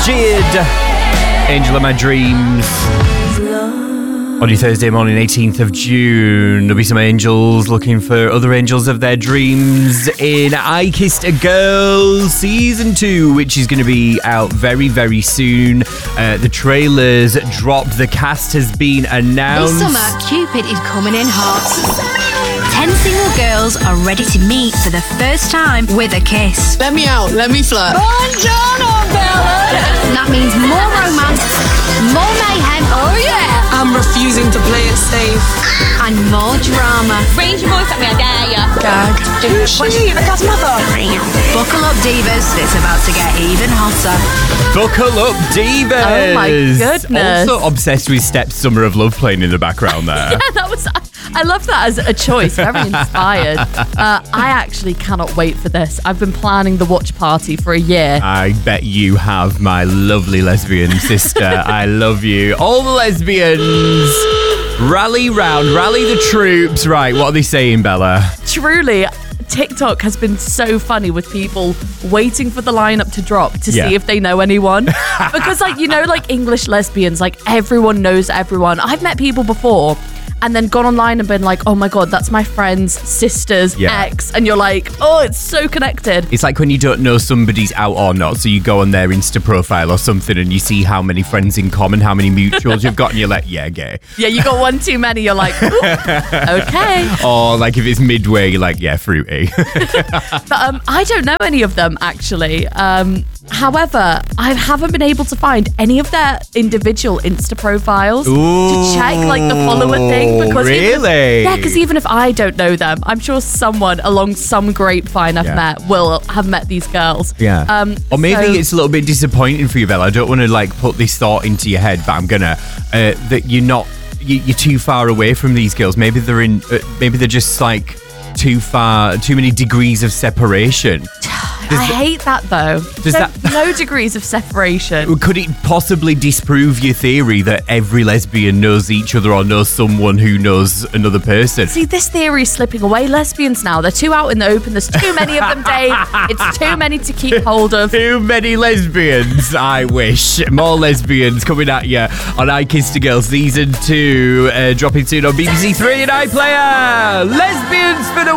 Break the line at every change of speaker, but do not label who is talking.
Jid, Angel of My Dreams. On your Thursday morning, 18th of June, there'll be some angels looking for other angels of their dreams in I Kissed a Girl Season 2, which is going to be out very, very soon. The trailers dropped. The cast has been announced.
This summer, Cupid is coming in hot. 10 single girls are ready to meet for the first time with a kiss.
Let me out, let me flirt.
Buongiorno, Bella! That means more romance, more mayhem, oh yeah!
I'm refusing to play it safe.
And more drama.
Raise your voice at me, I dare ya.
Gag. Who's she? The godmother.
Buckle up, divas. It's about to get even hotter.
Buckle up, divas!
Oh my goodness.
Also obsessed with Steps Summer of Love playing in the background there.
I love that as a choice. Very inspired. I actually cannot wait for this. I've been planning the watch party for a year.
I bet you have, my lovely lesbian sister. I love you. All the lesbians, rally round, rally the troops. Right, what are they saying, Bella?
Truly, TikTok has been so funny with people waiting for the lineup to drop to see if they know anyone. Because, like English lesbians, like everyone knows everyone. I've met people before and then gone online and been like, oh my God, that's my friend's sister's ex. And you're like, oh, it's so connected.
It's like when you don't know somebody's out or not, so you go on their Insta profile or something and you see how many friends in common, how many mutuals you've got, and you're like, yeah, gay.
Yeah, you got one too many, you're like, okay.
Or like if it's midway, you're like, yeah, fruity.
But I don't know any of them, actually. However, I haven't been able to find any of their individual Insta profiles to check like the follower thing. Because
really?
Because even if I don't know them, I'm sure someone along some grapevine I've met will have met these girls.
Yeah. Or maybe it's a little bit disappointing for you, Bella. I don't want to like put this thought into your head, but I'm gonna that you're too far away from these girls. Maybe they're just like too many degrees of separation.
I hate that though. No degrees of separation.
Could it possibly disprove your theory that every lesbian knows each other or knows someone who knows another person?
See, this theory is slipping away. Lesbians now, they're too out in the open. There's too many of them, Dave. It's too many to keep hold of.
Too many lesbians, I wish. More lesbians coming at you on I Kissed a Girl Season 2, dropping soon on BBC 3 and iPlayer. Lesbians for the